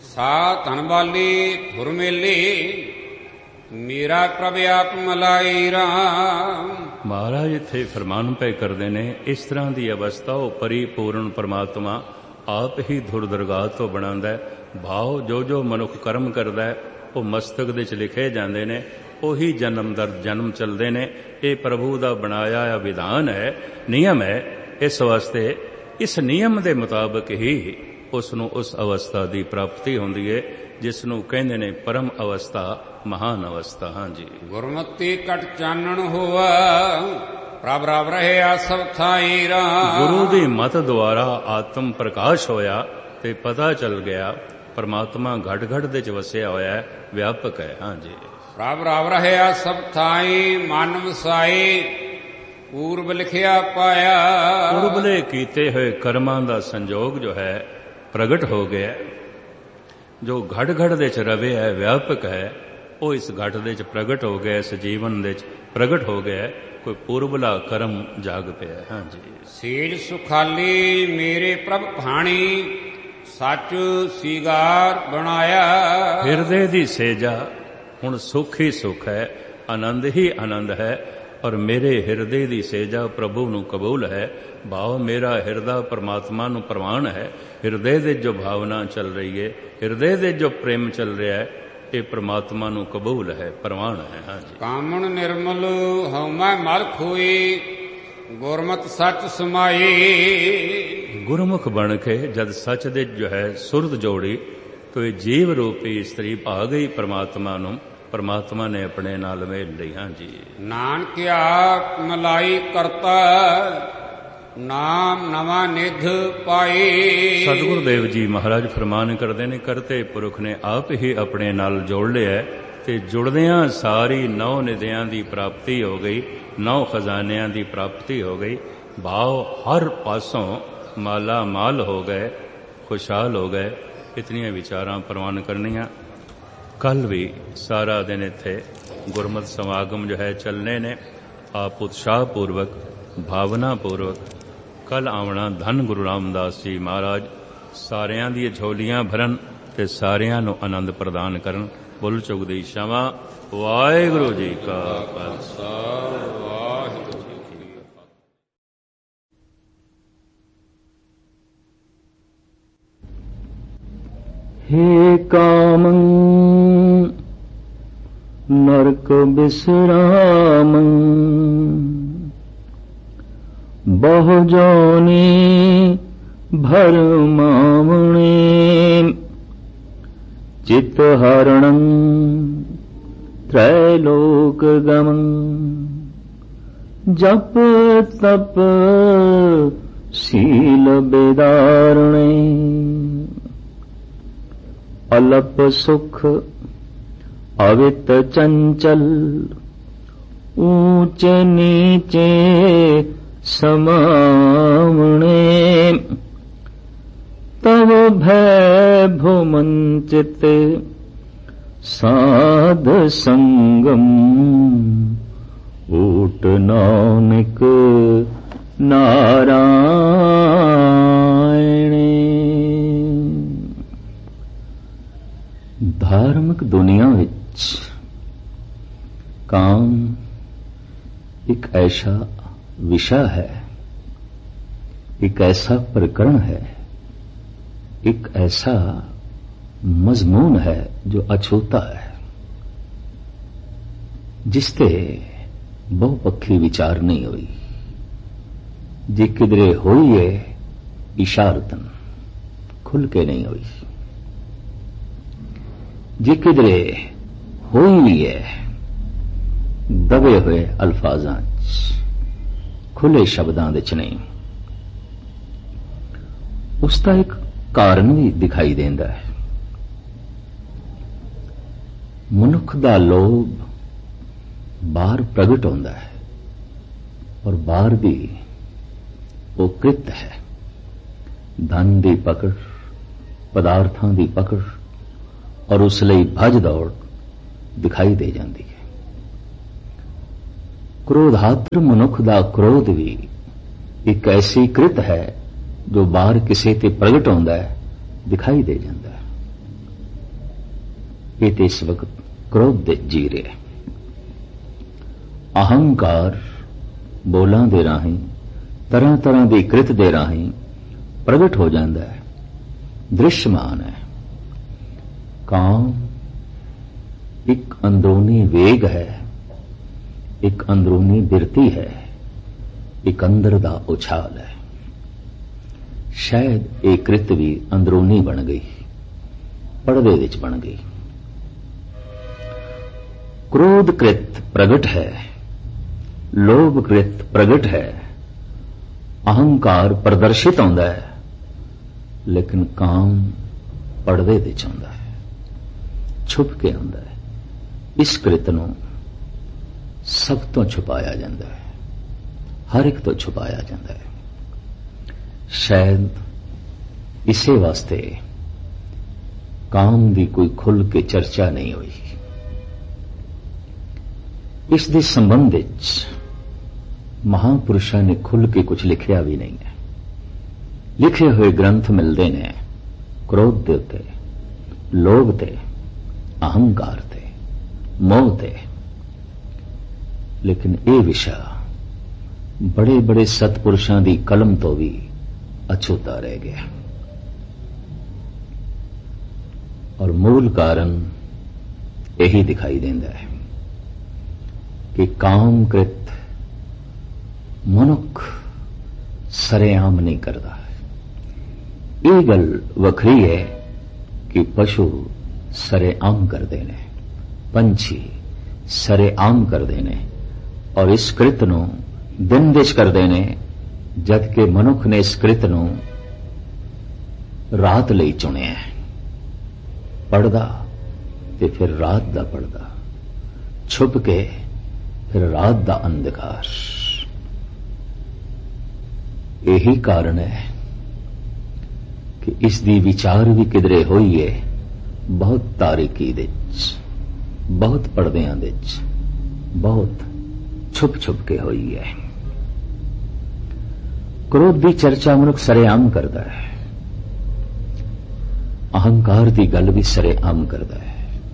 ਸਾ ਧਨਵਾਲੀ ਫੁਰਮੇਲੀ ਮੇਰਾ ਪ੍ਰਭ ਆਪ ਮਲਾਈ ਰਾਮ। ਮਹਾਰਾਜ ਇੱਥੇ ਫਰਮਾਨ ਪਏ ਕਰਦੇ ਨੇ, ਇਸ ਤਰ੍ਹਾਂ ਦੀ ਅਵਸਥਾ ਉਹ ਪਰਿਪੂਰਨ ਪਰਮਾਤਮਾ ਆਪ ਹੀ ਧੁਰ ਦਰਗਾਹ ਤੋਂ ਬਣਾਉਂਦਾ। ਭਾਵ ਜੋ ਜੋ ਮਨੁੱਖ ਕਰਮ ਕਰਦਾ ਹੈ ਉਹ ਮਸਤਕ ਦੇ ਚ ਲਿਖੇ ਜਾਂਦੇ ਨੇ, ਉਹੀ ਜਨਮ ਦਰ ਜਨਮ ਚੱਲਦੇ ਨੇ। ਇਹ ਪ੍ਰਭੂ ਦਾ ਬਣਾਇਆ ਹੋਇਆ ਵਿਧਾਨ ਹੈ, ਨਿਯਮ ਹੈ। ਇਸ ਵਾਸਤੇ ਇਸ ਨਿਯਮ ਦੇ ਮੁਤਾਬਕ ਹੀ ਉਸ ਨੂੰ ਉਸ ਅਵਸਥਾ ਦੀ ਪ੍ਰਾਪਤੀ ਹੁੰਦੀ ਹੈ ਜਿਸ ਨੂੰ ਕਹਿੰਦੇ ਨੇ ਪਰਮ ਅਵਸਥਾ, ਮਹਾਨ ਅਵਸਥਾ। ਹਾਂਜੀ, ਗੁਰਮਤਿ ਕਟ ਚਾਨਣ ਹੋਆ ਪ੍ਰਭ ਰਬ ਰਹਿਆ ਸਭ ਥਾਈ ਰਾਮ। ਗੁਰੂ ਦੀ ਮਤ ਦੁਆਰਾ ਆਤਮ ਪ੍ਰਕਾਸ਼ ਹੋਇਆ ਤੇ ਪਤਾ ਚੱਲ ਗਿਆ ਪਰਮਾਤਮਾ ਘਟ ਘਟ ਦੇ ਚ ਵਸਿਆ ਹੋਇਆ ਹੈ, ਵਿਆਪਕ ਹੈ। ਹਾਂਜੀ, ਪ੍ਰਭ ਰਬ ਰਹਿਆ ਸਭ ਥਾਈ ਮਨ ਵਸਾਈ ਪੂਰਬ ਲਿਖਿਆ ਪਾਇਆ। ਪੂਰਬਲੇ ਕੀਤੇ ਹੋਏ ਕਰਮਾਂ ਦਾ ਸੰਜੋਗ ਜੋ ਹੈ ਪ੍ਰਗਟ ਹੋ ਗਿਆ। ਜੋ ਘਟ ਘਟ ਦੇ ਚ ਰਵੇ ਹੈ, ਵਿਆਪਕ ਹੈ, ਉਹ ਇਸ ਘਟ ਦੇ ਚ ਪ੍ਰਗਟ ਹੋ ਗਿਆ, ਇਸ ਜੀਵਨ ਦੇ ਚ ਪ੍ਰਗਟ ਹੋ ਗਿਆ। ਕੋਈ ਪੂਰਬਲਾ ਕਰਮ ਜਾਗ ਪਿਆ। ਹਾਂਜੀ, ਸੇਜ ਸੁਖਾਲੀ ਮੇਰੇ ਪ੍ਰਭ ਭਾਣੀ ਸੱਚ ਸੀਗਾਰ ਬਣਾਇਆ। ਹਿਰਦੇ ਦੀ ਸੇਜਾ ਹੁਣ ਸੁਖ ਹੀ ਸੁਖ ਹੈ, ਆਨੰਦ ਹੀ ਆਨੰਦ ਹੈ, ਔਰ ਮੇਰੇ ਹਿਰਦੇ ਦੀ ਸੇਜਾ ਪ੍ਰਭੂ ਨੂੰ ਕਬੂਲ ਹੈ। ਭਾਵ ਮੇਰਾ ਹਿਰਦਾ ਪਰਮਾਤਮਾ ਨੂੰ ਪ੍ਰਵਾਨ ਹੈ। ਹਿਰਦੇ ਦੇ ਜੋ ਭਾਵਨਾ ਚੱਲ ਰਹੀ ਹੈ, ਹਿਰਦੇ ਦੇ ਜੋ ਪ੍ਰੇਮ ਚੱਲ ਰਿਹਾ ਹੈ, ਇਹ ਪ੍ਰਮਾਤਮਾ ਨੂੰ ਕਬੂਲ ਹੈ, ਪ੍ਰਵਾਨ ਹੈ। ਹਾਂਜੀ, ਕਾਮਣ ਨਿਰਮਲ ਹਉਮੈ ਮਲ ਖੋਈ ਗੁਰਮਤਿ ਸੱਚ ਸਮਾਈ। ਗੁਰਮੁਖ ਬਣ ਕੇ ਜਦ ਸੱਚ ਦੇ ਜੋ ਹੈ ਸੁਰਤ ਜੋੜੀ ਤੋ ਇਹ ਜੀਵ ਰੂਪੀ ਇਸਤਰੀ ਭਾ ਗਈ ਪਰਮਾਤਮਾ ਨੂੰ, ਪਰਮਾਤਮਾ ਨੇ ਆਪਣੇ ਨਾਲ ਮੇਲ ਲਈ। ਹਾਂਜੀ, ਨਾਨਕ ਆਪ ਮਲਾਈ ਕਰਤਾ ਨਾਮ ਨਵਾਂ ਨਿਧ ਪਾਈ। ਸਤਿਗੁਰੂ ਦੇਵ ਜੀ ਮਹਾਰਾਜ ਫਰਮਾਨ ਕਰਦੇ ਨੇ, ਕਰਤੇ ਪੁਰਖ ਨੇ ਆਪ ਹੀ ਆਪਣੇ ਨਾਲ ਜੋੜ ਲਿਆ ਤੇ ਜੁੜਦਿਆਂ ਸਾਰੀ 9 ਨਿਧੀਆਂ ਦੀ ਪ੍ਰਾਪਤੀ ਹੋ ਗਈ, 9 ਖਜ਼ਾਨਿਆਂ ਦੀ ਪ੍ਰਾਪਤੀ ਹੋ ਗਈ। ਭਾਵ ਹਰ ਪਾਸੋਂ ਮਾਲਾ ਮਾਲ ਹੋ ਗਏ, ਖੁਸ਼ਹਾਲ ਹੋ ਗਏ। ਇਤਨੀਆਂ ਵਿਚਾਰਾਂ ਪ੍ਰਵਾਨ ਕਰਨੀਆਂ। ਕੱਲ ਵੀ ਸਾਰਾ ਦਿਨ ਇੱਥੇ ਗੁਰਮਤਿ ਸਮਾਗਮ ਜੋ ਹੈ ਚੱਲਣੇ ਨੇ। ਆਪ ਉਤਸ਼ਾਹ ਪੂਰਵਕ, ਭਾਵਨਾ ਪੂਰਵਕ ਕੱਲ ਆਉਣਾ। ਧੰਨ ਗੁਰੂ ਰਾਮਦਾਸ ਜੀ ਮਹਾਰਾਜ ਸਾਰਿਆਂ ਦੀਆਂ ਝੋਲੀਆਂ ਭਰਨ ਤੇ ਸਾਰਿਆਂ ਨੂੰ ਆਨੰਦ ਪ੍ਰਦਾਨ ਕਰਨ। ਬੁੱਲ ਚੁੱਕ ਦੀ ਸ਼ਮਾ। ਵਾਹਿਗੁਰੂ ਜੀ ਕਾ ਖਾਲਸਾ, ਵਾਹਿਗੁਰੂ ਜੀ ਕੀ ਫਤਿਹ। ਹੇ ਕਾਮੰ ਨਰਕ ਬਿਸਰਾਮੰ ਬਹੁ ਜੋਨੀ ਭਰਮਾਵਣੇ ਚਿਤ ਹਰਣੰ ਤ੍ਰੈ ਲੋਕ ਗਮੰ ਜਪ ਤਪ ਸੀਲ ਬੇਦਾਰਣੇ ਅਲਪ ਸੁਖ ਅਵਿਤ ਚੰਚਲ ਊਚ ਨੀਚੇ ਸਮਾਵਣੇ ਤਵ ਭੈ ਭੁਮਨ ਚਿਤ ਸਾਧ ਸੰਗਮ ਊਟ ਨਾਨਕ ਨਾਰਾਇਣੇ। ਧਾਰਮਿਕ ਦੁਨੀਆ ਵਿੱਚ ਕਾਮ ਇੱਕ ਐਸਾ ਵਿਸ਼ਾ ਹੈ, ਇੱਕ ਐਸਾ ਪ੍ਰਕਰਣ ਹੈ, ਇੱਕ ਐਸਾ ਮਜ਼ਮੂਨ ਹੈ ਜੋ ਅਛੂਤਾ ਹੈ, ਜਿਸ ਤੇ ਬਹੁਪੱਖੀ ਵਿਚਾਰ ਨਹੀਂ ਹੋਈ। ਜੇ ਕਿਧਰੇ ਹੋਈ ਹੈ ਇਸ਼ਾਰਤਨ, ਖੁੱਲ ਕੇ ਨਹੀਂ ਹੋਈ। ਜੇ ਕਿਧਰੇ ਹੋਈ ਵੀ ਹੈ ਦਬੇ ਹੋਏ ਅਲਫਾਜ਼ਾਂ 'ਚ, ਖੁੱਲੇ ਸ਼ਬਦਾਂ ਦੇ 'ਚ ਨਹੀਂ। ਉਸ ਦਾ ਇੱਕ ਕਾਰਨ ਵੀ ਦਿਖਾਈ ਦਿੰਦਾ ਹੈ। ਮਨੁੱਖ ਦਾ ਲੋਭ ਬਾਹਰ ਪ੍ਰਗਟ ਹੁੰਦਾ ਹੈ, ਔਰ ਬਾਹਰ ਦੀ ਉਹ ਕ੍ਰਿਤ ਹੈ। ਧਨ ਦੀ ਪਕੜ, ਪਦਾਰਥਾਂ ਦੀ ਪਕੜ, ਔਰ ਉਸ ਲਈ ਭੱਜ ਦੌੜ ਦਿਖਾਈ ਦੇ ਜਾਂਦੀ ਹੈ। ਕ੍ਰੋਧਾਤਰ ਮਨੁੱਖ ਦਾ ਕ੍ਰੋਧ ਵੀ ਇੱਕ ਐਸੀ ਕ੍ਰਿਤ ਹੈ ਜੋ ਬਾਹਰ ਕਿਸੇ ਤੇ ਪ੍ਰਗਟ ਹੁੰਦਾ ਹੈ, ਦਿਖਾਈ ਦੇ ਜਾਂਦਾ ਹੈ। ਇਹ ਤੇ ਇਸ ਵਕਤ ਕ੍ਰੋਧ ਦੇ ਜੀ ਰਿਹਾ। ਅਹੰਕਾਰ ਬੋਲਾਂ ਦੇ ਰਾਹੀਂ, ਤਰ੍ਹਾਂ ਤਰ੍ਹਾਂ ਦੀ ਕ੍ਰਿਤ ਦੇ ਰਾਹੀਂ ਪ੍ਰਗਟ ਹੋ ਜਾਂਦਾ ਹੈ, ਦ੍ਰਿਸ਼ਮਾਨ ਹੈ। ਕਾਮ ਇੱਕ ਅੰਦਰੂਨੀ ਵੇਗ ਹੈ, ਇੱਕ ਅੰਦਰੂਨੀ ਬਿਰਤੀ ਹੈ, ਇੱਕ ਅੰਦਰ ਦਾ ਉਛਾਲ ਹੈ। ਸ਼ਾਇਦ ਇਹ ਕ੍ਰਿਤ ਵੀ ਅੰਦਰੂਨੀ ਬਣ ਗਈ, ਪਰਦੇ ਵਿੱਚ ਬਣ ਗਈ। ਕ੍ਰੋਧ ਕ੍ਰਿਤ ਪ੍ਰਗਟ ਹੈ, ਲੋਭ ਕ੍ਰਿਤ ਪ੍ਰਗਟ ਹੈ, ਅਹੰਕਾਰ ਪ੍ਰਦਰਸ਼ਿਤ ਆਉਂਦਾ ਹੈ, ਲੇਕਿਨ ਕਾਮ ਪਰਦੇ ਵਿੱਚ ਆਉਂਦਾ ਹੈ, ਛੁਪ ਕੇ ਆਉਂਦਾ ਹੈ। ਇਸ ਕ੍ਰਿਤ ਨੂੰ ਸਭ ਤੋਂ ਛੁਪਾਇਆ ਜਾਂਦਾ ਹੈ, ਹਰ ਇੱਕ ਤੋਂ ਛੁਪਾਇਆ ਜਾਂਦਾ ਹੈ। ਸ਼ਾਇਦ ਇਸੇ ਵਾਸਤੇ ਕਾਮ ਦੀ ਕੋਈ ਖੁੱਲ੍ਹ ਕੇ ਚਰਚਾ ਨਹੀਂ ਹੋਈ। ਇਸ ਦੇ ਸੰਬੰਧ ਵਿੱਚ ਮਹਾਂਪੁਰਸ਼ਾਂ ਨੇ ਖੁੱਲ੍ਹ ਕੇ ਕੁਝ ਲਿਖਿਆ ਵੀ ਨਹੀਂ ਹੈ। ਲਿਖੇ ਹੋਏ ਗ੍ਰੰਥ ਮਿਲਦੇ ਨੇ ਕ੍ਰੋਧ ਦੇ ਉੱਤੇ, ਲੋਭ ਤੇ, ਅਹੰਕਾਰ ਤੇ, ਮੋਹ ਤੇ, ਲੇਕਿਨ ਇਹ ਵਿਸ਼ਾ ਬੜੇ ਬੜੇ ਸਤਪੁਰਸ਼ਾਂ ਦੀ ਕਲਮ ਤੋਂ ਵੀ ਅਛੂਤਾ ਰਹਿ ਗਿਆ। ਔਰ ਮੂਲ ਕਾਰਨ ਇਹੀ ਦਿਖਾਈ ਦਿੰਦਾ ਹੈ ਕਿ ਕਾਮ ਕ੍ਰਿਤ ਮਨੁੱਖ ਸਰੇਆਮ ਨਹੀਂ ਕਰਦਾ। ਇਹ ਗੱਲ ਵੱਖਰੀ ਹੈ ਕਿ ਪਸ਼ੂ ਸਰੇਆਮ ਕਰਦੇ ਨੇ, ਪੰਛੀ ਸਰੇਆਮ ਕਰਦੇ ਨੇ, ਔਰ ਇਸ ਕ੍ਰਿਤ ਨੂੰ ਦਿਨ ਵਿੱਚ ਕਰਦੇ ਨੇ, ਜਦ ਕਿ ਮਨੁੱਖ ਨੇ ਇਸ ਕ੍ਰਿਤ ਨੂੰ ਰਾਤ ਲਈ ਚੁਣਿਆ ਹੈ। ਪੜਦਾ ਤੇ ਫਿਰ ਰਾਤ ਦਾ ਪੜਦਾ, ਛੁਪ ਕੇ ਫਿਰ ਰਾਤ ਦਾ ਅੰਧਕਾਰ। ਇਹੀ ਕਾਰਨ ਹੈ ਕਿ ਇਸ ਦੀ ਵਿਚਾਰ ਵੀ ਕਿਧਰੇ ਹੋਈ ਹੈ ਬਹੁਤ ਤਾਰੀਕੀ ਵਿੱਚ, ਬਹੁਤ ਪਰਦਿਆਂ ਵਿੱਚ, ਬਹੁਤ ਛੁਪ ਛੁਪ ਕੇ ਹੋਈ ਹੈ। ਕ੍ਰੋਧ ਦੀ ਚਰਚਾ ਮਨੁੱਖ ਸਰੇਆਮ ਕਰਦਾ ਹੈ, ਅਹੰਕਾਰ ਦੀ ਗੱਲ ਵੀ ਸਰੇਆਮ ਕਰਦਾ ਹੈ।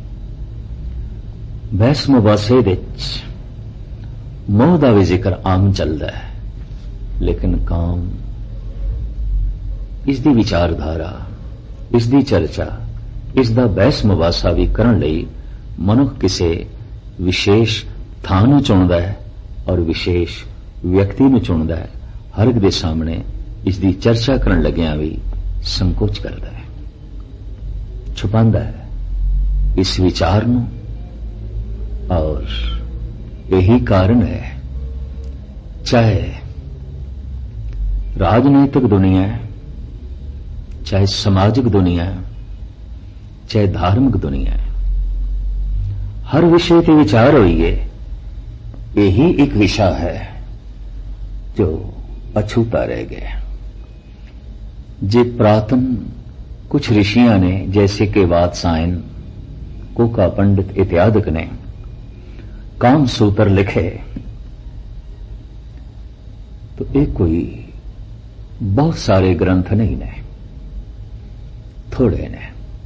ਬਹਿਸ ਮੁਬਾਸੇ ਵਿੱਚ ਮੋਹ ਦਾ ਵੀ ਜ਼ਿਕਰ ਆਮ ਚੱਲਦਾ ਹੈ, ਲੇਕਿਨ ਕਾਮ, ਇਸ ਦੀ ਵਿਚਾਰਧਾਰਾ, ਇਸ ਦੀ ਚਰਚਾ, ਇਸ ਦਾ ਬਹਿਸ ਮੁਬਾਸਾ ਵੀ ਕਰਨ ਲਈ ਮਨੁੱਖ ਕਿਸੇ ਵਿਸ਼ੇਸ਼ ਥਾਂ ਨੂੰ ਚੁਣਦਾ ਹੈ ਔਰ ਵਿਸ਼ੇਸ਼ ਵਿਅਕਤੀ ਨੂੰ ਚੁਣਦਾ ਹੈ। ਹਰ ਇੱਕ ਦੇ ਸਾਹਮਣੇ ਇਸ ਦੀ ਚਰਚਾ ਕਰਨ ਲੱਗਿਆਂ ਵੀ ਸੰਕੋਚ ਕਰਦਾ ਹੈ, ਛੁਪਾਉਂਦਾ ਹੈ ਇਸ ਵਿਚਾਰ ਨੂੰ। ਔਰ ਇਹੀ ਕਾਰਨ ਹੈ, ਚਾਹੇ ਰਾਜਨੀਤਿਕ ਦੁਨੀਆ, ਚਾਹੇ ਸਮਾਜਿਕ ਦੁਨੀਆ, ਚਾਹੇ ਧਾਰਮਿਕ ਦੁਨੀਆ, ਹਰ ਵਿਸ਼ੇ ਤੇ ਵਿਚਾਰ ਹੋਈ ਹੈ। ਇਹੀ ਇੱਕ ਵਿਸ਼ਾ ਹੈ ਜੋ अछूता रह गया। जे प्रातन कुछ ऋषियां ने, जैसे कि वात्सायन, कोका पंडित इत्यादि ने काम सूत्र लिखे, तो एक कोई बहुत सारे ग्रंथ नहीं ने, थोड़े ने।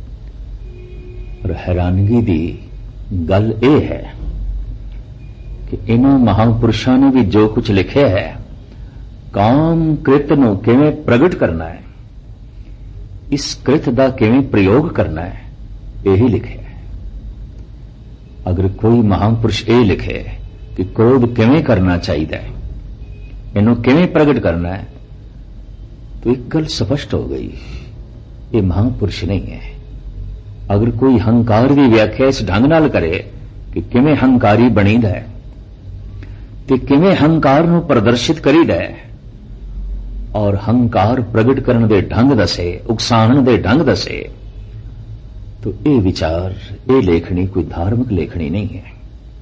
और हैरानगी दी गल यह है कि इन्हां महापुरुषों ने भी जो कुछ लिखे है, काम कृत नूं किवें प्रगट करना है, इस कृत दा किवें प्रयोग करना है, यही लिखे है। अगर कोई महापुरुष ये लिखे कि क्रोध किवें करना चाहिए, इन्हूं किवें प्रगट करना है, तो एक गल स्पष्ट हो गई, ये महापुरुष नहीं है। अगर कोई हंकार की व्याख्या इस ढंग नाल करे कि किवें हंकारी बनीदा है ते किवें हंकार नूं प्रदर्शित करीदा है, और हंकार प्रगट करने दे ढंग दसे, उकसाहण दे ढंग दसे, तो ये विचार, ये लेखनी कोई धार्मिक लेखनी नहीं है।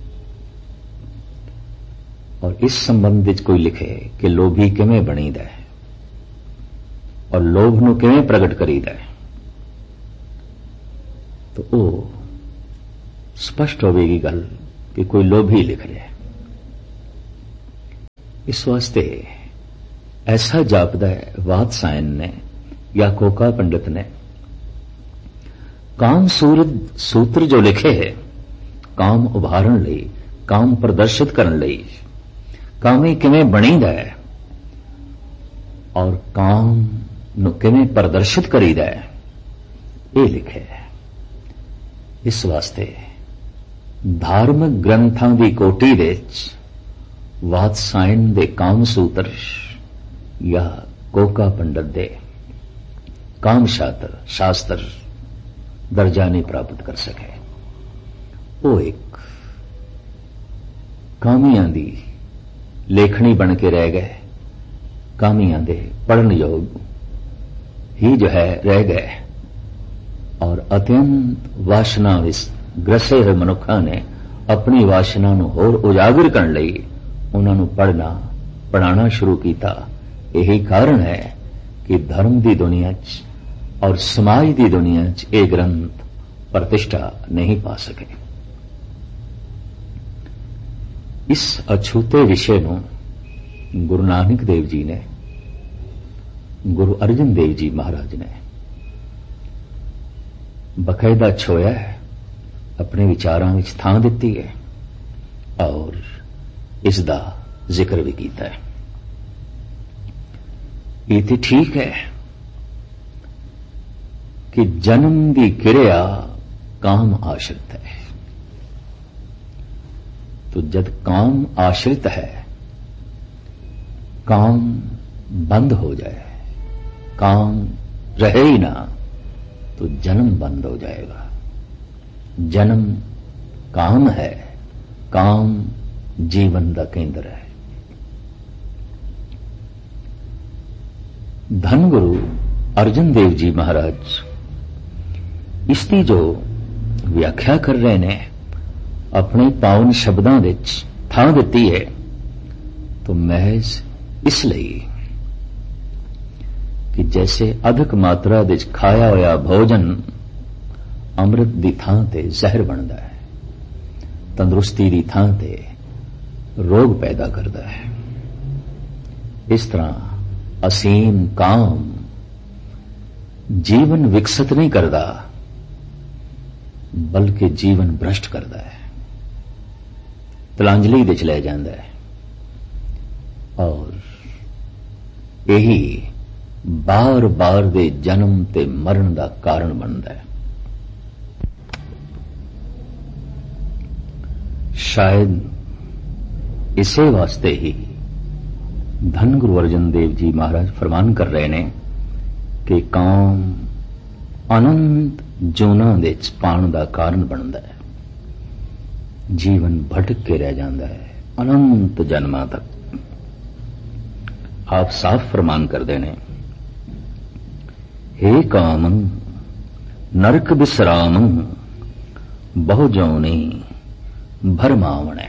और इस संबंध में कोई लिखे कि लोभी किवें बनीदा है और लोभ नूं किवें प्रगट करीदा है, तो वो स्पष्ट होगी गल कि कोई लोभी लिख रहा है। इस वास्ते ऐसा जापदा है वात्सायन ने या कोका पंडित ने ਕਾਮ ਸੂਤਰ ਜੋ ਲਿਖੇ ਹੈ, ਕਾਮ ਉਭਾਰਨ ਲਈ, ਕਾਮ ਪ੍ਰਦਰਸ਼ਿਤ ਕਰਨ ਲਈ, ਕਾਮੀ ਕਿਵੇਂ ਬਣੀਦਾ ਹੈ ਔਰ ਕਾਮ ਨੂੰ ਕਿਵੇਂ ਪ੍ਰਦਰਸ਼ਿਤ ਕਰੀਦਾ ਹੈ, ਇਹ ਲਿਖਿਆ ਹੈ। ਇਸ ਵਾਸਤੇ ਧਾਰਮਿਕ ਗ੍ਰੰਥਾਂ ਦੀ ਕੋਟੀ ਵਿੱਚ ਵਾਤਸਾਇਣ ਦੇ ਕਾਮ ਸੂਤਰ ਜਾਂ ਕੋਕਾ ਪੰਡਤ ਦੇ ਕਾਮ ਸ਼ਾਸਤਰ ਦਰਜਾ ਨਹੀਂ ਪ੍ਰਾਪਤ ਕਰ ਸਕੇ। ਉਹ ਇੱਕ ਕਾਮੀਆਂ ਦੀ ਲੇਖਣੀ ਬਣ ਕੇ ਰਹਿ ਗਏ, ਕਾਮੀਆਂ ਦੇ ਪੜ੍ਹਨ ਯੋਗ ਹੀ ਜੋ ਹੈ ਰਹਿ ਗਏ। ਔਰ ਅਤਿਅੰਤ ਵਾਸ਼ਨਾ ਵਿੱਚ ਗ੍ਰਸੇ ਹੋਏ ਮਨੁੱਖਾਂ ਨੇ ਆਪਣੀ ਵਾਸ਼ਨਾ ਨੂੰ ਹੋਰ ਉਜਾਗਰ ਕਰਨ ਲਈ ਉਹਨਾਂ ਨੂੰ ਪੜ੍ਹਾਉਣਾ ਸ਼ੁਰੂ ਕੀਤਾ। ਇਹੀ ਕਾਰਨ ਹੈ ਕਿ ਧਰਮ ਦੀ ਦੁਨੀਆ 'ਚ ਔਰ ਸਮਾਜ ਦੀ ਦੁਨੀਆ 'ਚ ਇਹ ਗ੍ਰੰਥ ਪ੍ਰਤਿਸ਼ਠਾ ਨਹੀਂ ਪਾ ਸਕੇ। ਇਸ ਅਛੂਤੇ ਵਿਸ਼ੇ ਨੂੰ ਗੁਰੂ ਨਾਨਕ ਦੇਵ ਜੀ ਨੇ, ਗੁਰੂ ਅਰਜਨ ਦੇਵ ਜੀ ਮਹਾਰਾਜ ਨੇ ਬਕਾਇਦਾ ਛੋਇਆ ਹੈ, ਆਪਣੇ ਵਿਚਾਰਾਂ ਵਿੱਚ ਥਾਂ ਦਿੱਤੀ ਹੈ ਔਰ ਇਸ ਦਾ ਜ਼ਿਕਰ ਵੀ ਕੀਤਾ ਹੈ। ਇਹ ਤੇ ਠੀਕ ਹੈ ਕਿ ਜਨਮ ਦੀ ਕਿਰਿਆ ਕਾਮ ਆਸ਼ਰਿਤ ਹੈ। तो जब काम आश्रित है, काम बंद हो जाए, काम रहे ही ना, तो जन्म बंद हो जाएगा। जन्म काम है, काम जीवन का केंद्र है। धन गुरु अर्जन देव जी महाराज इसकी जो व्याख्या कर रहे ने अपने पावन शब्दों विच थां दिती है, तो महज इसलिए कि जैसे अधिक मात्रा विच खाया होया भोजन अमृत दी थां ते जहर बनदा है, तंदुरुस्ती दी थां ते रोग पैदा करदा है, इस तरह असीम काम जीवन विकसित नहीं करता बल्कि जीवन भ्रष्ट करता है, तलांजलि विच ले जांदा है और यही बार बार दे जन्म ते मरण का कारण बनता है। शायद इसे वास्ते ही धन गुरु अर्जन देव जी महाराज फरमान कर रहे ने कि काम अनंत जोना दे पाण का कारण बनता है, जीवन भटक के रह जाता है अनंत जन्मां तक। आप साफ फरमान करते हैं, हे काम नरक विश्राम बहु जौनी भरमावण।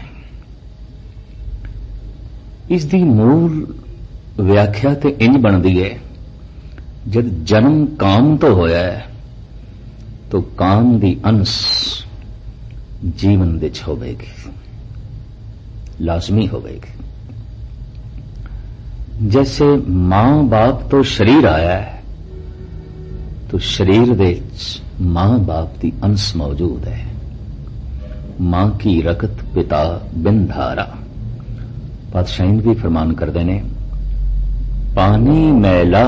इसकी मूल व्याख्या तो इंज बनती है, जब जन्म काम तो होया है तो काम की अंश जीवन विच होवेगी, लाजमी होवेगी। जैसे मां बाप तो शरीर आया है तो शरीर विच मां बाप की अंश मौजूद है। मां की रकत पिता बिन धारा। पातशाही भी फरमान करते ने, पानी मैला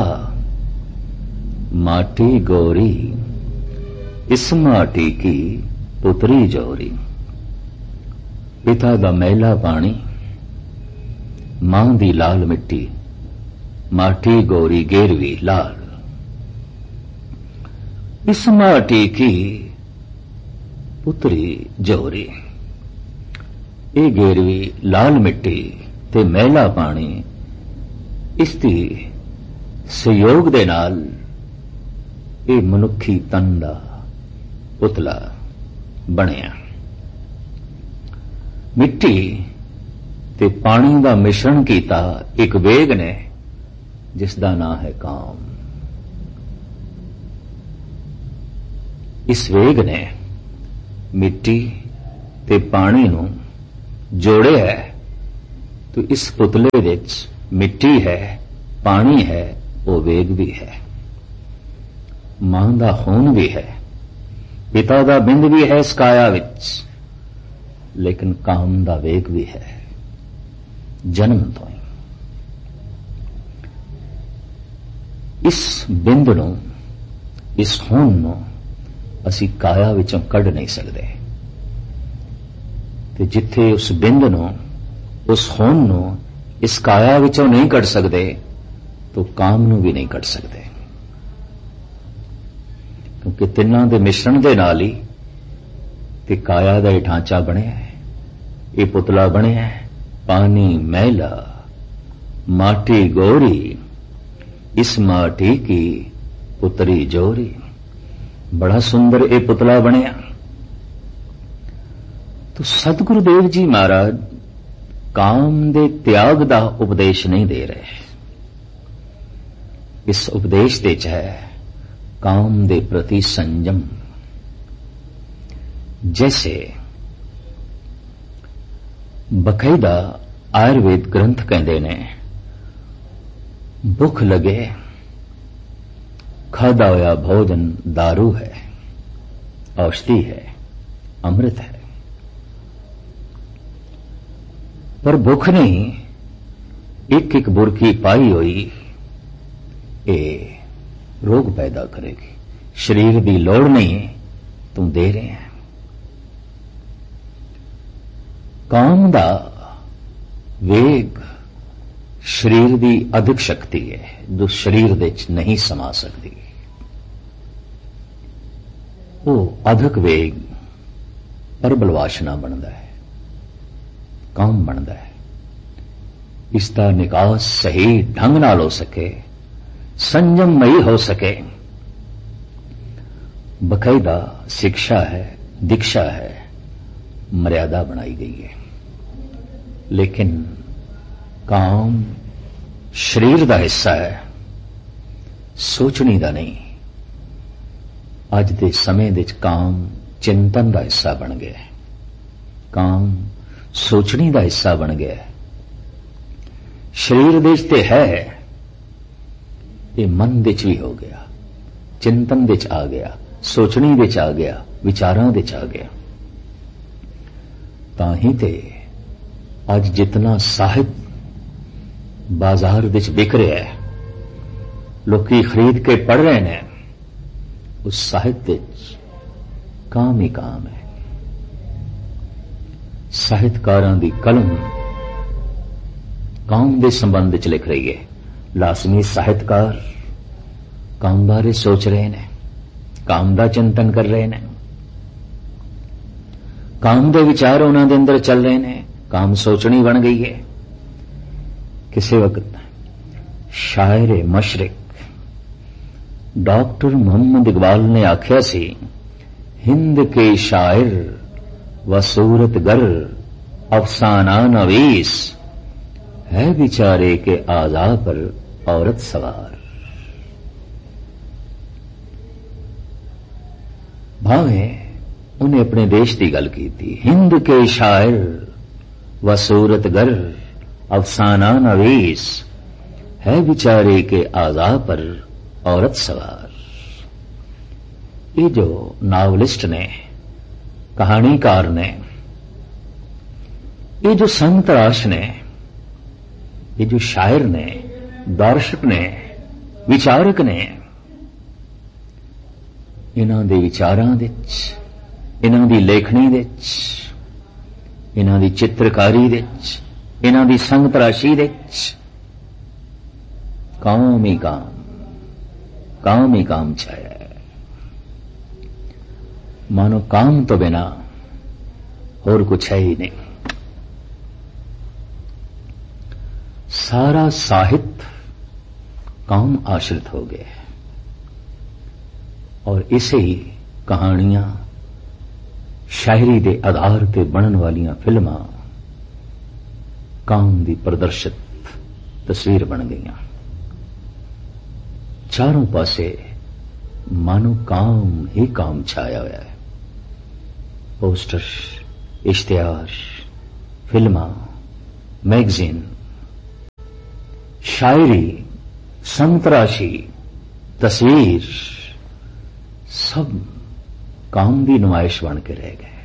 माटी गोरी, इस माटी की पुत्री जोरी। पिता दा मैला पानी, मां दी लाल मिट्टी, माटी गोरी गेरवी लाल। इस माटी की पुत्री जोरी। ये गेरवी लाल मिट्टी ते मैला पानी इसकी सहयोग दे नाल ये मनुखी तन दा पुतला बनिया। मिट्टी ते पानी दा मिश्रण कीता एक वेग ने जिसदा नाम है काम। इस वेग ने मिट्टी ते पानी नू जोड़े है, तो इस पुतले विच मिट्टी है, पानी है, वो वेग भी है, मां दा खून भी है, पिता दा बिंद भी है इस काया विच, लेकिन काम दा वेग भी है जन्म तो ही। इस बिंद नूं, इस होंद नूं असी काया विचों कढ नहीं सकते, ते जिथे उस बिंद नूं, उस होंद नूं इस काया विचों नहीं कढ सकते, तो काम नूं भी नहीं कढ सकते, क्योंकि तिन्हां दे मिश्रण दे नाल ही ते काया दा ढांचा बनिया है, ये पुतला बनिया है। पानी मैला माटी गोरी, इस माटी की पुतरी जोरी। बड़ा सुंदर ये पुतला बनिया। तो सतगुरुदेव जी महाराज काम दे त्याग दा उपदेश नहीं दे रहे, इस उपदेश दे च है काम दे प्रति संयम। जैसे बकायदा आयुर्वेद ग्रंथ कहते ने, भुख लगे खादा होया भोजन दारू है, औषधि है, अमृत है, पर भुख नहीं एक एक बुरकी पाई हुई ये रोग पैदा करेगी। शरीर की लोड़ नहीं तुम दे रहे हैं। काम दा वेग शरीर की अधिक शक्ति है जो शरीर दे च नहीं समा सकती। वो अधिक वेग प्रबल वासना बनता है, काम बनता है। इसका निकास सही ढंग नाल हो सके, संयममयी हो सके, बकायदा शिक्षा है, दीक्षा है, मर्यादा बनाई गई है। लेकिन काम शरीर का हिस्सा है, सोचनी का नहीं। अज दे समय दे काम चिंतन का हिस्सा बन गया है, काम सोचनी का हिस्सा बन गया है। शरीर देश ते है, ये मन दे च भी हो गया, चिंतन दे च आ गया, सोचनी दे च आ गया, विचारां दे च आ गया। ताही ते आज जितना साहित्य बाजार विच बिक रहा है, लोकी खरीद के पढ़ रहे हैं, उस साहित्य काम ही काम है। साहित्यकारां दी कलम काम दे संबंध च लिख रही है। लाजमी साहित्यकार काम बारे सोच रहे हैं, काम दा चिंतन कर रहे हैं, काम दे विचार उन्हां दे अंदर चल रहे हैं, काम सोचनी बन गई है। किसी वक्त शायर मशरिक डॉक्टर मोहम्मद इकबाल ने आख्या सी, हिंद के शायर व सूरत गर अफसाना नवीस, है बिचारे के आजा पर औरत सवार। भावे उन्हें अपने देश की गल की थी। हिंद के शायर व सूरत गर अफसाना नवीस, है बिचारे के आजा पर औरत सवार। ये जो नावलिस्ट ने, कहानीकार ने, ये जो संत तराश ने, ये जो शायर ने, दर्शक ने, विचारक ने, इन्हां दे विचारां दे विच, इन्हां दी लेखनी दे विच, इन्हां दी चित्रकारी दे विच, इन्हां दी संग तराशी दे विच काम ही काम छाया है। मानो काम तो बिना और कुछ है ही नहीं। सारा साहित्य काम आश्रित हो गया है, और इसे ही कहानियां, शायरी के आधार पर बनने वालियां फिल्मां काम की प्रदर्शित तस्वीर बन गईयां। चारों पासे मानो काम ही काम छाया हुआ है। पोस्टर, इश्तिहार, फिल्मां, मैगजीन, शायरी, संतराशी, तस्वीर, सब काम ਦੀ ਨੁਮਾਇਸ਼ ਬਣ ਕੇ ਰਹਿ ਗਏ।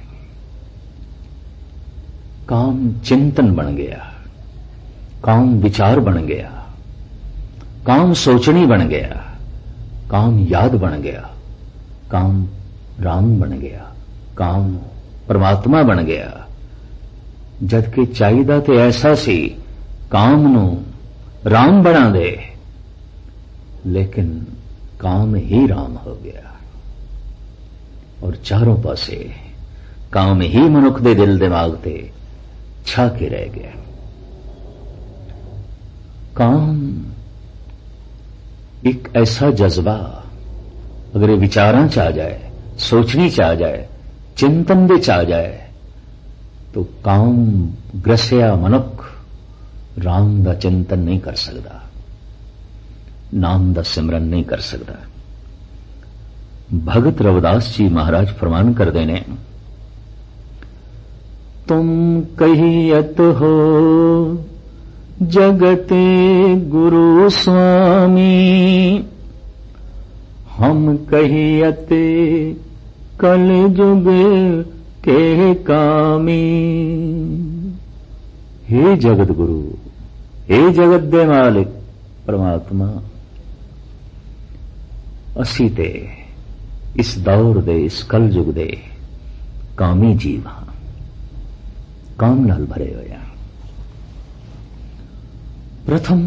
काम चिंतन बन गया, काम विचार बन गया, काम सोचनी बन गया, काम याद बन गया, काम राम बन गया, काम परमात्मा बन गया। जबकि चाहिदा ते ऐसा सी काम नू राम बना दे, लेकिन काम ही राम हो गया और चारों पासे काम ही मनुख दे दिल दिमाग ते छा के रह गया। काम एक ऐसा जज्बा अगर ये विचारां च आ जाए, सोचनी च आ जाए, चिंतन दे च आ जाए, तो काम ग्रसिया मनुख राम दा चिंतन नहीं कर सकता, नाम दा सिमरन नहीं कर सकता। भगत रविदास जी महाराज फरमान करते ने, तुम कहियत हो जगते गुरु स्वामी, हम कहियते कल जुग के कामी। हे जगत गुरु, हे जगत दे मालिक परमात्मा, असी ते इस दौर दे, इस कल युग दे कामी जीव हां, काम नाल भरे होया। प्रथम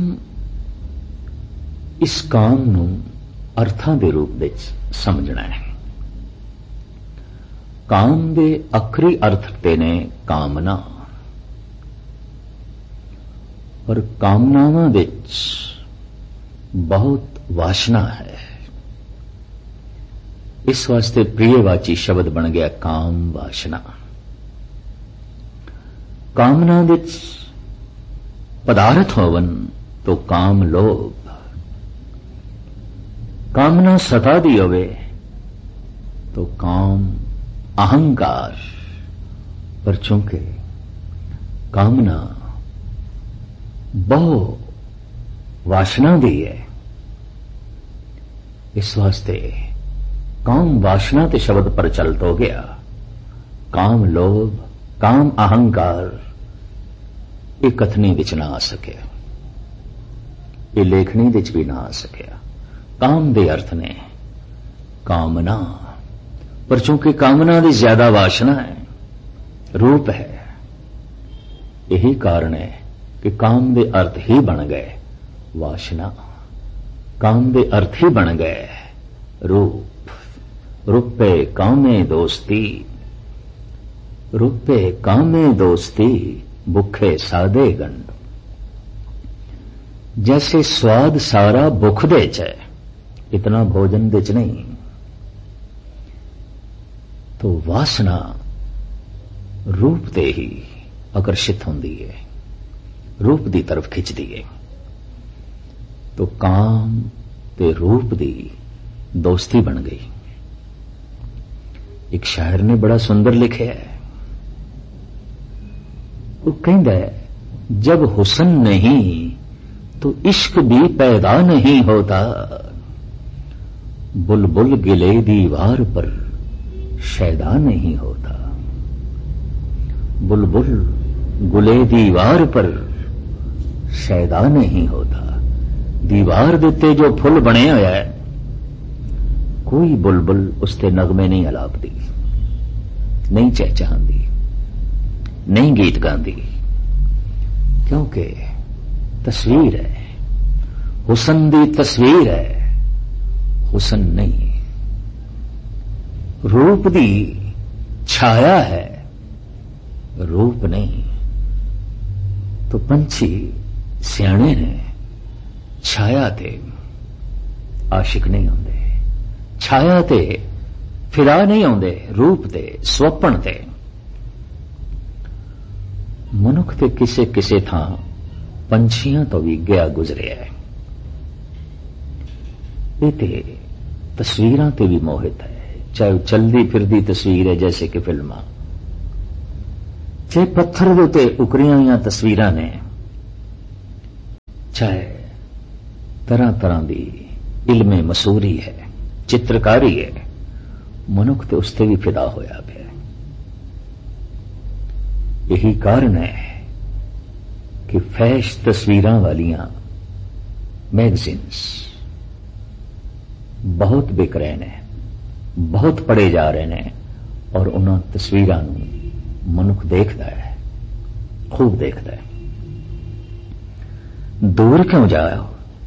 इस काम नू अर्थां दे रूप विच समझना है। काम दे आखरी अर्थ ते ने कामना, पर कामनावां विच बहुत वासना है। इस वास्ते प्रियवाची शब्द बन गया काम वासना। कामना विच पदार्थ होवन तो काम लोभ, कामना सता दी होवे तो काम अहंकार। पर चूंकि कामना बहु वासना दी है, इस वास्ते काम वासना ते शब्द प्रचलित हो गया। काम लोभ, काम अहंकार ये कथनी विच ना आ सकिया, ये लेखनी विच भी ना आ सकिया। काम दे अर्थ ने कामना, पर चूंकि कामना दी ज्यादा वासना है, रूप है, यही कारण है कि काम दे अर्थ ही बन गए वासना, काम दे अर्थ ही बन गए रूप। रूपे कामे दोस्ती, रूपे कामे दोस्ती, भुखे सादे गंड। जैसे स्वाद सारा भुख दे च है, इतना भोजन दे च नहीं, तो वासना रूप ते ही आकर्षित होंदी है, रूप दी तरफ खिंचदी है। तो काम ते रूप दी दोस्ती बन गई। एक शायर ने बड़ा सुंदर लिखा है, वो कहता है, जब हुस्न नहीं तो इश्क भी पैदा नहीं होता, बुलबुल गिले दीवार पर शैदा नहीं होता। बुलबुल गुले दीवार पर शैदा नहीं होता। दीवार देते जो फुल बने होया है, कोई बुलबुल उसते नगमे नहीं अलापदी, नहीं चहचहांदी, नहीं गीत गांदी, क्योंकि तस्वीर है, हुस्न दी तस्वीर है, हुस्न नहीं। रूप दी छाया है, रूप नहीं। तो पंछी सियाणे ने छाया ते आशिक नहीं होंदे, छाया ते फिदा नहीं होंदे, रूप ते स्वप्न ते। मनुख ते किसे किसे थां पंछियां तो भी गया गुजरिया है। ये ते तस्वीरां ते भी मोहित है, चाहे चलदी फिरदी तस्वीर है जैसे कि फिल्मां, चाहे पत्थर दे उत्ते उकरियां हुई तस्वीरां ने, चाहे तरह तरह की इल्मे मसूरी है, चित्रकारी है, ਮਨੁੱਖ ਤੇ ਉਸ ਤੇ ਵੀ ਫਿਦਾ ਹੋਇਆ ਪਿਆ। ਇਹੀ ਕਾਰਨ ਹੈ ਕਿ ਫੈਸ਼ ਤਸਵੀਰਾਂ ਵਾਲੀਆਂ ਮੈਗਜ਼ੀਨਸ ਬਹੁਤ ਵਿਕ ਰਹੇ ਨੇ, ਬਹੁਤ ਪੜ੍ਹੇ ਜਾ ਰਹੇ ਨੇ, ਔਰ ਉਹਨਾਂ ਤਸਵੀਰਾਂ ਨੂੰ ਮਨੁੱਖ ਦੇਖਦਾ ਹੈ, ਖੂਬ ਦੇਖਦਾ ਹੈ। ਦੂਰ ਕਿਉਂ ਜਾਓ?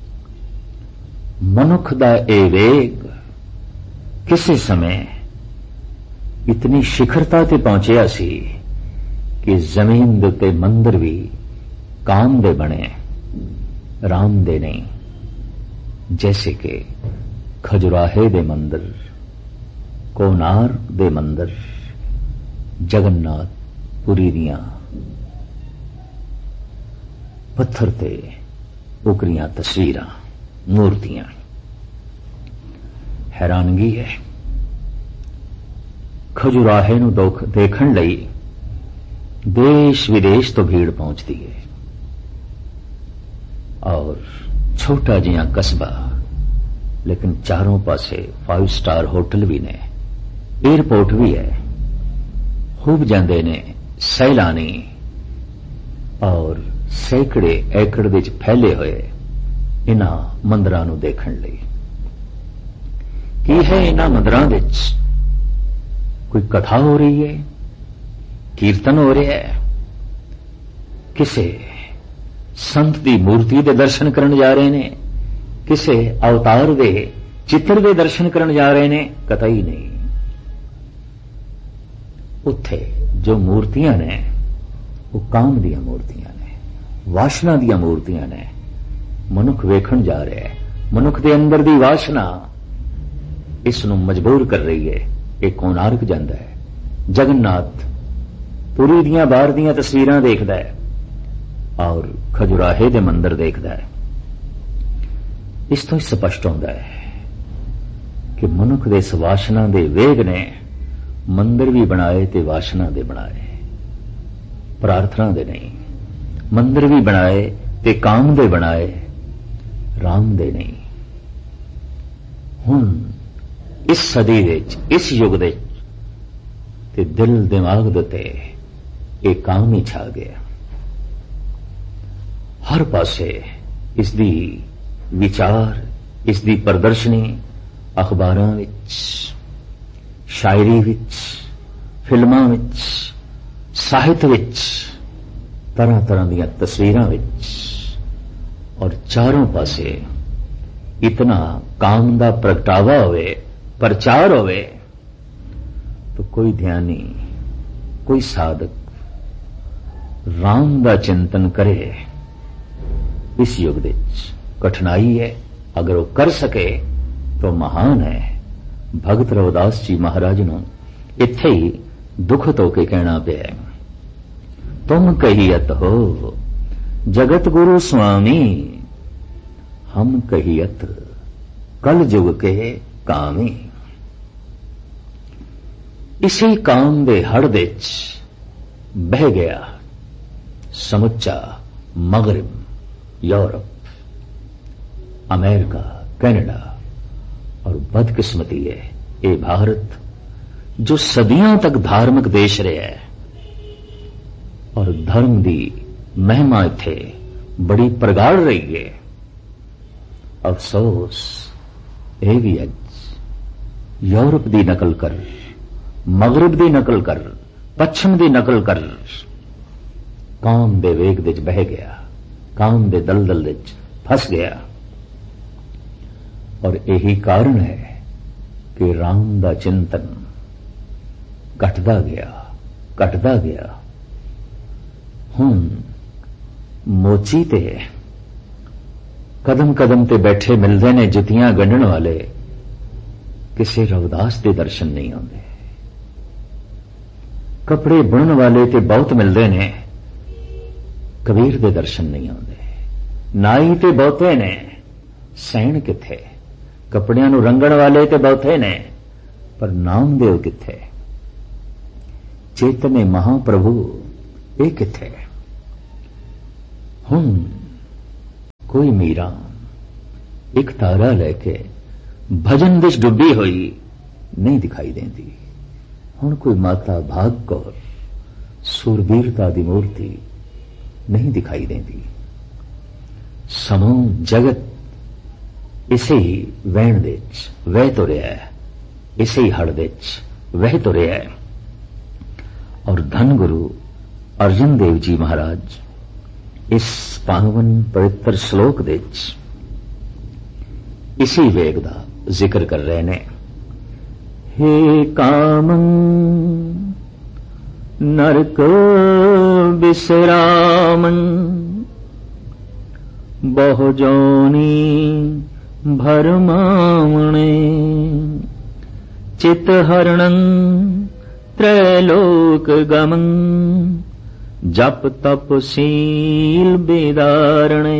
ਮਨੁੱਖ ਦਾ ਇਹ ਵੇਗ ਕਿਸੇ ਸਮੇਂ ਇਤਨੀ ਸ਼ਿਖਰਤਾ ਤੇ ਪਹੁੰਚਿਆ ਸੀ ਕਿ ਜ਼ਮੀਨ ਦੇ ਉੱਤੇ ਮੰਦਰ ਵੀ ਕਾਮ ਦੇ ਬਣੇ, ਰਾਮ ਦੇ ਨਹੀਂ। ਜੈਸੇ ਕਿ ਖਜੁਰਾਹੇ ਦੇ ਮੰਦਰ, ਕੋਨਾਰਕ ਦੇ ਮੰਦਰ, ਜਗਨਨਾਥ ਪੁਰੀ ਦੀਆਂ ਪੱਥਰ ਤੇ ਉਕਰੀਆਂ ਤਸਵੀਰਾਂ, ਮੂਰਤੀਆਂ। ਹੈਰਾਨਗੀ ਹੈ, ਖਜੁਰਾਹੇ ਨੂੰ ਦੇਖਣ ਲਈ ਦੇਸ਼ ਵਿਦੇਸ਼ ਤੋਂ ਭੀੜ ਪਹੁੰਚਦੀ ਹੈ। ਔਰ ਛੋਟਾ ਜਿਹਾ ਕਸਬਾ, ਲੇਕਿਨ ਚਾरों ਪਾਸੇ 5 ਸਟਾਰ ਹੋਟਲ ਵੀ ਨੇ, 에ਅਰਪੋਰਟ ਵੀ ਹੈ। ਖੂਬ ਜਾਂਦੇ ਨੇ ਸੈਲਾਨੀ, ਔਰ ਸੈਂਕੜੇ ਏਕੜ ਵਿੱਚ ਫੈਲੇ ਹੋਏ ਇਹਨਾਂ ਮੰਦਰਾਂ ਨੂੰ ਦੇਖਣ ਲਈ। ਕੀ ਹੈ ਇਹਨਾਂ ਮੰਦਰਾਂ ਵਿੱਚ? ਕੋਈ ਕਥਾ ਹੋ ਰਹੀ ਹੈ, ਕੀਰਤਨ ਹੋ ਰਿਹਾ ਹੈ, ਕਿਸੇ ਸੰਤ ਦੀ ਮੂਰਤੀ ਦੇ ਦਰਸ਼ਨ ਕਰਨ ਜਾ ਰਹੇ ਨੇ, ਕਿਸੇ ਅਵਤਾਰ ਦੇ ਚਿੱਤਰ ਦੇ ਦਰਸ਼ਨ ਕਰਨ ਜਾ ਰਹੇ ਨੇ? ਕਤਈ ਨਹੀਂ। ਉੱਥੇ ਜੋ ਮੂਰਤੀਆਂ ਨੇ ਉਹ ਕਾਮ ਦੀਆਂ ਮੂਰਤੀਆਂ ਨੇ, ਵਾਸ਼ਨਾ ਦੀਆਂ ਮੂਰਤੀਆਂ ਨੇ। ਮਨੁੱਖ ਵੇਖਣ ਜਾ ਰਿਹਾ ਹੈ, ਮਨੁੱਖ ਦੇ ਅੰਦਰ ਦੀ ਵਾਸ਼ਨਾ ਇਸ ਨੂੰ ਮਜਬੂਰ ਕਰ ਰਹੀ ਹੈ। ਇਹ ਕੋਨਾਰਕ ਜਾਂਦਾ ਹੈ, ਜਗਨਨਾਥ ਪੁਰੀ ਦੀਆਂ ਬਾਹਰ ਦੀਆਂ ਤਸਵੀਰਾਂ ਦੇਖਦਾ ਹੈ, ਔਰ ਖਜੁਰਾਹੇ ਦੇ ਮੰਦਰ ਦੇਖਦਾ ਹੈ। ਇਸ ਤੋਂ ਹੀ ਸਪਸ਼ਟ ਹੁੰਦਾ ਹੈ ਕਿ ਮਨੁੱਖ ਦੇ ਇਸ ਵਾਸ਼ਨਾ ਦੇ ਵੇਗ ਨੇ ਮੰਦਰ ਵੀ ਬਣਾਏ ਤੇ ਵਾਸ਼ਨਾ ਦੇ ਬਣਾਏ, ਪ੍ਰਾਰਥਨਾ ਦੇ ਨਹੀਂ। ਮੰਦਰ ਵੀ ਬਣਾਏ ਤੇ ਕਾਮ ਦੇ ਬਣਾਏ, ਰਾਮ ਦੇ ਨਹੀਂ। ਹੁਣ ਇਸ ਸਦੀ ਵਿੱਚ, ਇਸ ਯੁੱਗ ਦੇ ਤੇ ਦਿਲ ਦਿਮਾਗ ਦੇ ਉੱਤੇ ਇਹ ਕਾਮ ਹੀ ਛਾ ਗਿਆ। ਹਰ ਪਾਸੇ ਇਸ ਦੀ ਵਿਚਾਰ, ਇਸ ਦੀ ਪ੍ਰਦਰਸ਼ਨੀ ਅਖਬਾਰਾਂ ਵਿੱਚ, ਸ਼ਾਇਰੀ ਵਿੱਚ, ਫਿਲਮਾਂ ਵਿੱਚ, ਸਾਹਿਤ ਵਿੱਚ, ਤਰ੍ਹਾਂ ਤਰ੍ਹਾਂ ਦੀਆਂ ਤਸਵੀਰਾਂ ਵਿੱਚ, ਔਰ ਚਾरों ਪਾਸੇ ਇਤਨਾ ਕਾਮ ਦਾ ਪ੍ਰਗਟਾਵਾ ਹੋਵੇ, ਪ੍ਰਚਾਰ ਹੋਵੇ, ਤਾਂ ਕੋਈ ਧਿਆਨੀ, ਕੋਈ ਸਾਧਕ ਰਾਮ ਦਾ ਚਿੰਤਨ ਕਰੇ। ਇਸ ਯੁੱਗ ਵਿੱਚ ਕਠਿਨਾਈ ਹੈ, ਅਗਰ ਉਹ ਕਰ ਸਕੇ ਤਾਂ ਮਹਾਨ ਹੈ। ਭਗਤ ਰਵਿਦਾਸ ਜੀ ਮਹਾਰਾਜ ਨੂੰ ਇੱਥੇ ਹੀ ਦੁਖਤ ਹੋ ਕੇ ਕਹਿਣਾ ਪਿਆ, ਤੁਮ ਕਹੀਅਤ ਹੋ ਜਗਤ ਗੁਰੂ ਸੁਆਮੀ, ਹਮ ਕਹੀਅਤ ਕਲ ਜੁਗ ਕੇ ਕਾਮੀ। ਇਸੇ ਕਾਮ ਦੇ ਹੜ ਵਿੱਚ ਬਹਿ ਗਿਆ ਸਮੁੱਚਾ ਮਗਰਬ, यूरोप, अमेरिका, कनाडा, और बदकिस्मती है ये भारत जो सदियों तक धार्मिक देश रहा है और धर्म की महिमा इत्थे बड़ी प्रगाढ़ रही है। अफसोस ये भी अज यूरोप की नकल कर, मगरब की नकल कर, पश्चिम की नकल कर काम दे वेग विच बह गया, काम दे दलदल विच फस गया। और यही कारण है कि राम दा चिंतन घटदा गया। हुण मोची ते कदम कदम ते बैठे मिलते ने जुतियां गंढण वाले, किसी रविदास के दर्शन नहीं आते। कपड़े बुनन वाले ते बहुत मिलते ने, कबीर दे दर्शन नहीं आते। नाई ते बहुते ने, सैन किथे। कपड़ियां नूं रंगण वाले ते बहुते ने, पर नामदेव किथे। चेतने महाप्रभु ये किथे। हुण कोई मीरा एक तारा लेके भजन विच डुबी हुई नहीं दिखाई देंदी। हुण कोई माता भाग कौर सूरबीरता दी मूर्ति नहीं दिखाई देंदी। समूह जगत इसे ही वहण दे वह तुरिया है, इसे ही हड़ दे वह तुरिया है। और धन गुरु अर्जन देव जी महाराज इस पावन पवित्र श्लोक दे इसी वेग दा जिक्र कर रहे ने। हे कामं नरक बिसरामं बहु जोनी भरमावणे चित हरणं त्रैलोक गमं जप तप सील बेदारणे।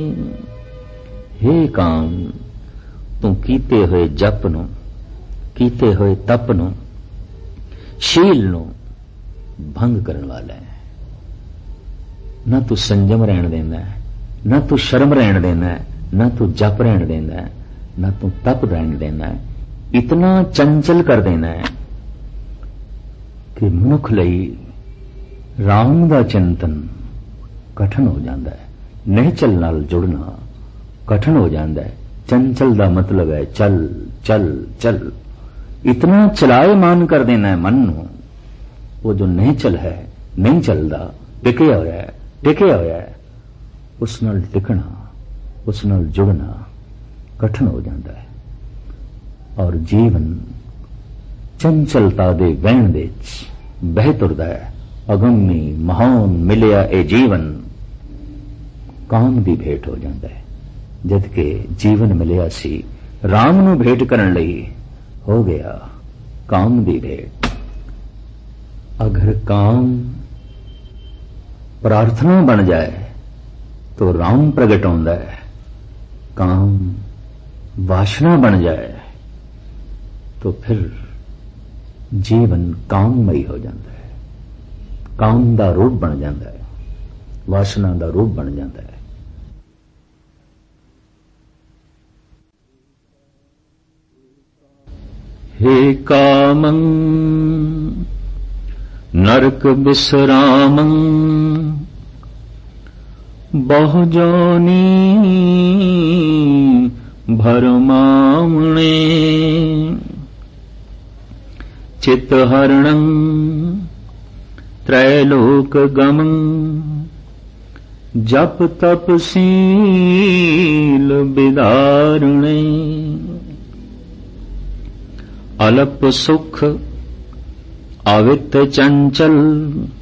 हे काम तू कीते हुए जप नूं, कीते हुए तप नूं, शील नूं भंग करन वाला है। ना तू संयम रहन देंदा है, ना तू शर्म रहन देंदा है, ना तू जप रहन देंदा है, ना तू तप रहन देंदा है। इतना चंचल कर देना है कि मनुख लई राम दा चिंतन कठिन हो जाता है, निहचल नाल जुड़ना कठिन हो जाता है। चंचल दा मतलब है चल चल चल। इतना चलायमान कर देना है मन नूं, वो जो निहचल है, नहीं चलता, टिकिया होया है, टिकिया होया है, उस नाल टिकना, उस नाल जुड़ना कठिन हो जाता है। और जीवन चंचलता दे वहण दे बह तुरदा है। अगम्मी महान मिलिया ए जीवन काम दी भेंट हो जाता है। जद के जीवन मिलिया सी राम नूं भेंट करन लई हो गया काम दी भेंट। अगर काम प्रार्थना बन जाए तो राम प्रगट होंदा है। काम वासना बन जाए तो फिर जीवन काममयी हो जाता है, काम दा रूप बन जाता है, वासना दा रूप बन जाता है। हे कामं नरक बिसरामं बहु जोनी भरमामणे चित हरणं त्रैलोक गमं जप तप सील बिदारणे। अलप सुख अवित चंचल